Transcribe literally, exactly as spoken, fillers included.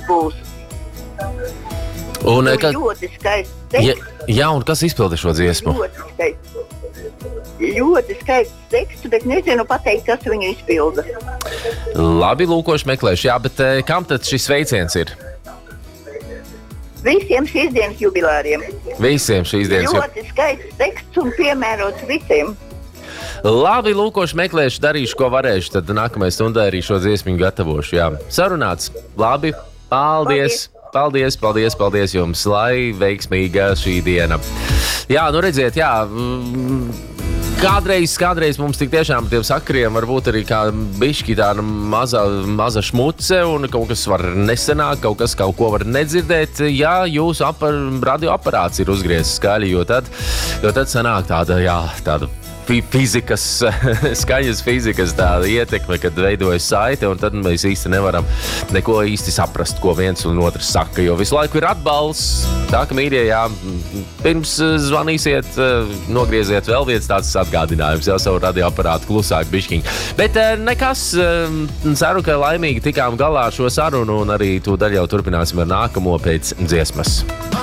būs. Un, ka... Ļoti skaists teksts. Ja, jā, un kas izpilda šo dziesmu? Ļoti skaists. Ļoti skaists teksts, bet nezinu pateikt, kas viņu izpilda. Labi, lūkoši meklēšu, jā, bet kam tad šis sveiciens ir? Visiem šīs dienas jubilāriem. Visiem šīs dienas jubilāriem. Ļoti skaists teksts un piemērots visiem. Labi, lūkoši meklēšu, darīšu, ko varēšu. Tad nākamajā stundā arī šo dziesmu gatavošu. Jā. Sarunāts. Labi, paldies. Paldies, paldies, paldies jums. Lai veiksmīga šī diena. Jā, nu redziet, jā. Kādreiz, kādreiz mums tik tiešām tiem sakariem var būt arī kā bišķi tāda maza, maza šmuce un kaut kas var nesenāk, kaut kas kaut ko var nedzirdēt, ja jūsu apar, radioaparāts ir uzgriezis skaļi, jo tad, jo tad sanāk tāda, jā, tāda fizikas, skaņas fizikas tāda ietekme, kad veidojas saite, un tad mēs īsti nevaram neko īsti saprast, ko viens un otrs saka, jo visu laiku ir atbalsts. Tā, ka mīļie, jā, pirms zvanīsiet, nogrieziet vēl viens tāds atgādinājums, jau savu radioaparātu klusāk bišķiņ. Bet nekas, ceru, ka laimīgi tikām galā ar šo sarunu, un arī tūdaļ jau turpināsim ar nākamo pēc dziesmas.